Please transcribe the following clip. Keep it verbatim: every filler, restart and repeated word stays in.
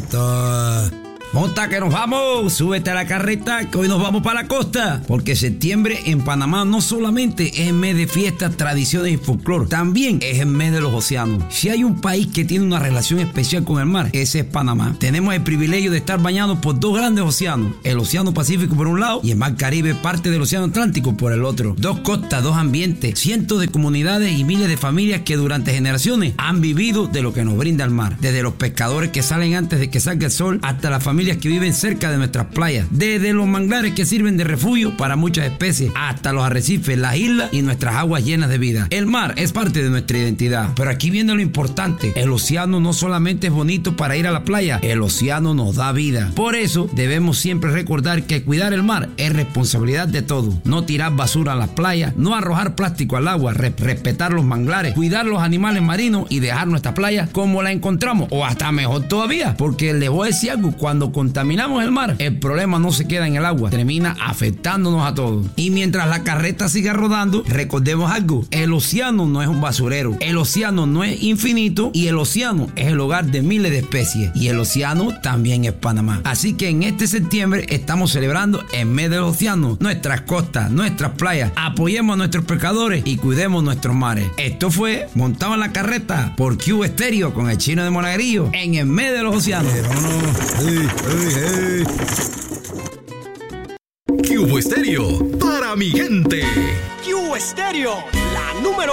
Esto... Monta que nos vamos, súbete a la carreta que hoy nos vamos para la costa, porque septiembre en Panamá no solamente es el mes de fiestas, tradiciones y folclore, también es el mes de los océanos. Si hay un país que tiene una relación especial con el mar, ese es Panamá. Tenemos el privilegio de estar bañados por dos grandes océanos, el Océano Pacífico por un lado y el Mar Caribe, parte del Océano Atlántico, por el otro. Dos costas, dos ambientes, cientos de comunidades y miles de familias que durante generaciones han vivido de lo que nos brinda el mar, desde los pescadores que salen antes de que salga el sol hasta las familias que viven cerca de nuestras playas, desde los manglares que sirven de refugio para muchas especies hasta los arrecifes, las islas y nuestras aguas llenas de vida. El mar es parte de nuestra identidad, pero aquí viene lo importante: el océano no solamente es bonito para ir a la playa, el océano nos da vida. Por eso debemos siempre recordar que cuidar el mar es responsabilidad de todos. No tirar basura a las playas, no arrojar plástico al agua, re- respetar los manglares, cuidar los animales marinos y dejar nuestra playa como la encontramos, o hasta mejor todavía, porque les voy a decir algo: cuando contaminamos el mar, el problema no se queda en el agua, termina afectándonos a todos. Y mientras la carreta siga rodando, recordemos algo: el océano no es un basurero, el océano no es infinito y el océano es el hogar de miles de especies, y el océano también es Panamá. Así que en este septiembre estamos celebrando el mes del océano, nuestras costas, nuestras playas. Apoyemos a nuestros pescadores y cuidemos nuestros mares. Esto fue Montado en la Carreta por Q Stereo con el Chino de Monagrillo en el mes de los océanos. Eh, vámonos. Hey, hey, hey. Q Stereo para mi gente. Q Stereo, la número